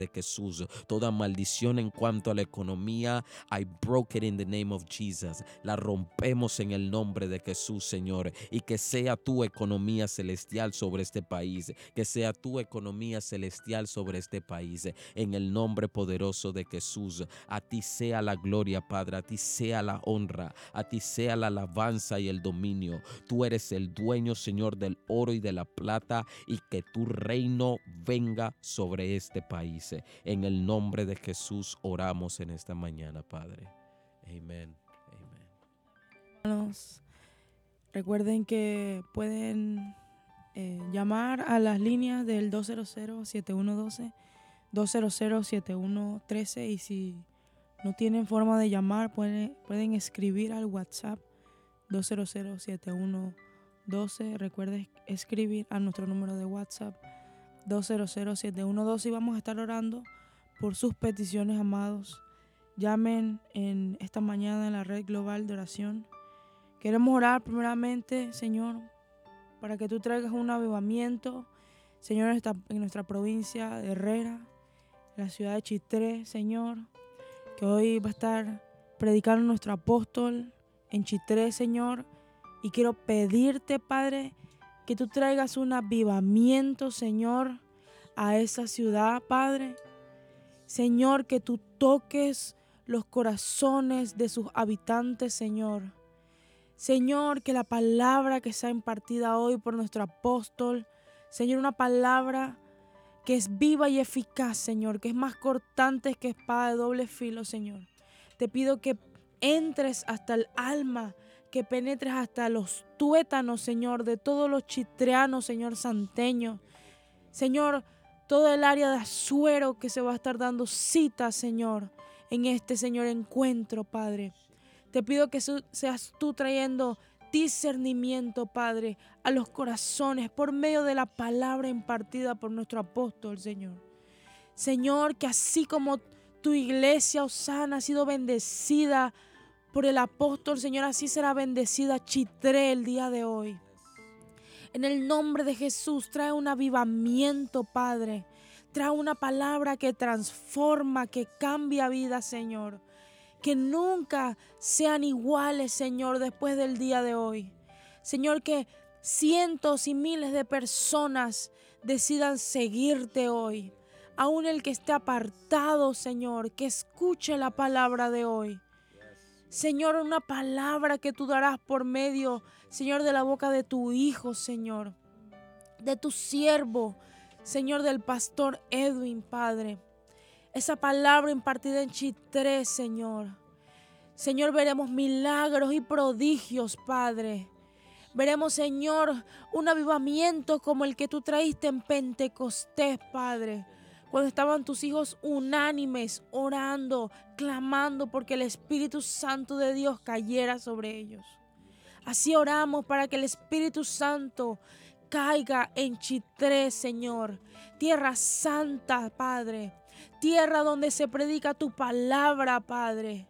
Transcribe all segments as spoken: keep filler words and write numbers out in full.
de Jesús. Toda maldición en cuanto a la economía, I broke it in the name of Jesus. La rompemos en el nombre de Jesús, Señor. Y que sea tu economía celestial sobre este país. Que sea tu economía celestial sobre este país. En el nombre poderoso de Jesús. A ti sea la gloria, Padre. A ti sea la honra. A ti sea la alabanza y el dominio. Tú eres el dueño, Señor, del oro y de la plata. Y que tu reino venga sobre este país. En el nombre de Jesús oramos en esta mañana, Padre. Amén. Amén. Hermanos, recuerden que pueden eh, llamar a las líneas del dos cero cero, siete uno uno dos, dos cero cero, siete uno uno tres, y si no tienen forma de llamar, pueden, pueden escribir al WhatsApp dos cero cero, siete uno uno dos. Recuerden escribir a nuestro número de WhatsApp dos cero cero, siete uno uno dos y vamos a estar orando por sus peticiones, amados. Llamen en esta mañana en la red global de oración. Queremos orar primeramente, Señor, para que tú traigas un avivamiento, Señor, en, esta, en nuestra provincia de Herrera, en la ciudad de Chitré, Señor, que hoy va a estar predicando nuestro apóstol en Chitré, Señor. Y quiero pedirte, Padre, que tú traigas un avivamiento, Señor, a esa ciudad, Padre. Señor, que tú toques los corazones de sus habitantes, Señor. Señor, que la palabra que sea impartida hoy por nuestro apóstol, Señor, una palabra que es viva y eficaz, Señor, que es más cortante que espada de doble filo, Señor. Te pido que entres hasta el alma, que penetres hasta los tuétanos, Señor, de todos los chitreanos, Señor, santeños. Señor, todo el área de Azuero que se va a estar dando cita, Señor, en este, Señor, encuentro, Padre. Te pido que seas tú trayendo discernimiento, Padre, a los corazones por medio de la palabra impartida por nuestro apóstol, Señor. Señor, que así como tu iglesia, Osana, ha sido bendecida por el apóstol, Señor, así será bendecida Chitré el día de hoy. En el nombre de Jesús, trae un avivamiento, Padre. Trae una palabra que transforma, que cambia vida, Señor. Que nunca sean iguales, Señor, después del día de hoy. Señor, que cientos y miles de personas decidan seguirte hoy. Aún el que esté apartado, Señor, que escuche la palabra de hoy. Señor, una palabra que tú darás por medio, Señor, de la boca de tu Hijo, Señor. De tu siervo, Señor, del pastor Edwin, Padre. Esa palabra impartida en Chitré, Señor. Señor, veremos milagros y prodigios, Padre. Veremos, Señor, un avivamiento como el que tú traíste en Pentecostés, Padre. Cuando estaban tus hijos unánimes, orando, clamando porque el Espíritu Santo de Dios cayera sobre ellos. Así oramos para que el Espíritu Santo caiga en Chitré, Señor. Tierra santa, Padre. Tierra donde se predica tu palabra, Padre.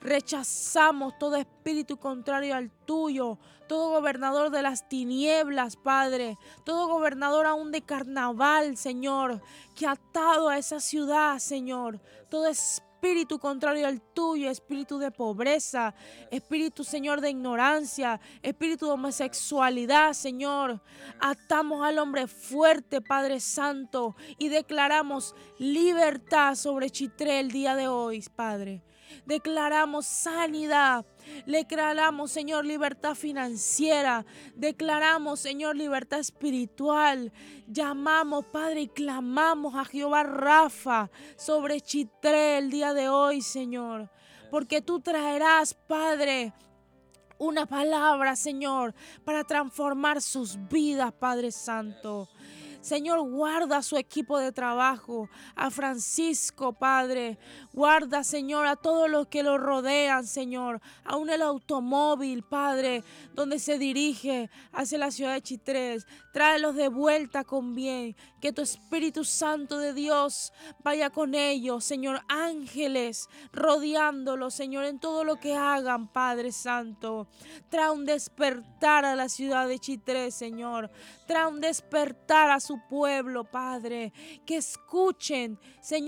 Rechazamos todo espíritu contrario al tuyo, todo gobernador de las tinieblas, Padre, todo gobernador aún de carnaval, Señor, que ha atado a esa ciudad, Señor, todo espíritu contrario al tuyo, espíritu de pobreza, espíritu, Señor, de ignorancia, espíritu de homosexualidad, Señor. Atamos al hombre fuerte, Padre Santo, y declaramos libertad sobre Chitré el día de hoy, Padre. Declaramos sanidad, declaramos, Señor, libertad financiera, declaramos, Señor, libertad espiritual. Llamamos, Padre, y clamamos a Jehová Rafa sobre Chitré el día de hoy, Señor, porque tú traerás, Padre, una palabra, Señor, para transformar sus vidas, Padre Santo. Señor, guarda a su equipo de trabajo, a Francisco, Padre. Guarda, Señor, a todos los que lo rodean, Señor. Aún el automóvil, Padre, donde se dirige hacia la ciudad de Chitré. Tráelos de vuelta con bien. Que tu Espíritu Santo de Dios vaya con ellos, Señor. Ángeles rodeándolos, Señor, en todo lo que hagan, Padre Santo. Trae un despertar a la ciudad de Chitré, Señor. Trae un despertar a su pueblo, Padre. Que escuchen, Señor,